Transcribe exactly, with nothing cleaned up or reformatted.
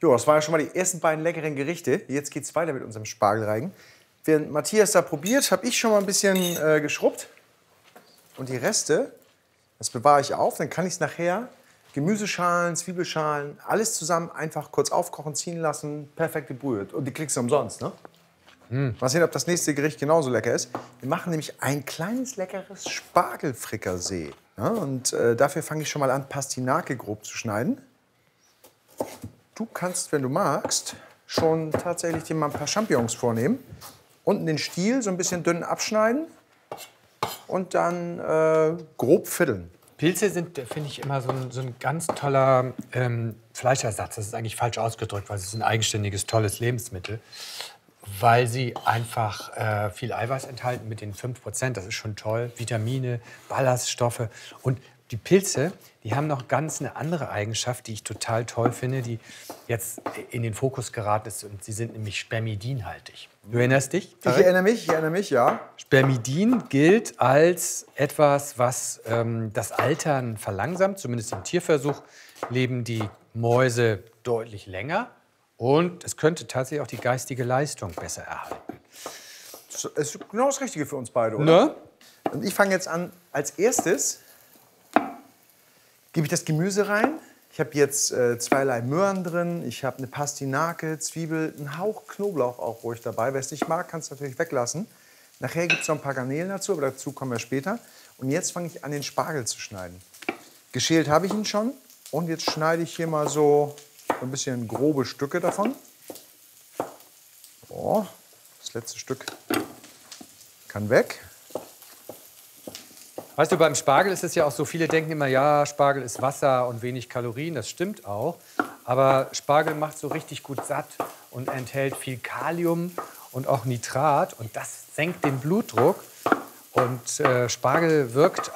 Jo, das waren ja schon mal die ersten beiden leckeren Gerichte. Jetzt geht's weiter mit unserem Spargelreigen. Während Matthias da probiert, habe ich schon mal ein bisschen äh, geschrubbt. Und die Reste, das bewahre ich auf. Dann kann ich es nachher, Gemüseschalen, Zwiebelschalen, alles zusammen einfach kurz aufkochen, ziehen lassen. Perfekt gebrüht. Und die kriegst du umsonst, ne? Mm. Mal sehen, ob das nächste Gericht genauso lecker ist. Wir machen nämlich ein kleines, leckeres Spargelfrikassee. Ja, und äh, dafür fange ich schon mal an, Pastinake grob zu schneiden. Du kannst, wenn du magst, schon tatsächlich dir mal ein paar Champignons vornehmen. Unten den Stiel so ein bisschen dünn abschneiden und dann äh, grob vierteln. Pilze sind, finde ich, immer so ein, so ein ganz toller ähm, Fleischersatz. Das ist eigentlich falsch ausgedrückt, weil es ist ein eigenständiges, tolles Lebensmittel. Weil sie einfach äh, viel Eiweiß enthalten mit den fünf Prozent. Das ist schon toll. Vitamine, Ballaststoffe. Und die Pilze, die haben noch ganz eine andere Eigenschaft, die ich total toll finde, die jetzt in den Fokus geraten ist. Und sie sind nämlich spermidinhaltig. Du erinnerst dich? Ich erinnere mich, ich erinnere mich, ja. Spermidin gilt als etwas, was ähm, das Altern verlangsamt. Zumindest im Tierversuch leben die Mäuse deutlich länger. Und es könnte tatsächlich auch die geistige Leistung besser erhalten. Das ist genau das Richtige für uns beide, oder? Ne? Und ich fange jetzt an, als erstes gebe ich das Gemüse rein. Ich habe jetzt äh, zweierlei Möhren drin, ich habe eine Pastinake, Zwiebel, einen Hauch Knoblauch auch ruhig dabei. Wer es nicht mag, kann es natürlich weglassen. Nachher gibt es noch ein paar Garnelen dazu, aber dazu kommen wir später. Und jetzt fange ich an, den Spargel zu schneiden. Geschält habe ich ihn schon und jetzt schneide ich hier mal so ein bisschen grobe Stücke davon. So, das letzte Stück kann weg. Weißt du, beim Spargel ist es ja auch so, viele denken immer, ja, Spargel ist Wasser und wenig Kalorien. Das stimmt auch. Aber Spargel macht so richtig gut satt und enthält viel Kalium und auch Nitrat. Und das senkt den Blutdruck. Und äh, Spargel wirkt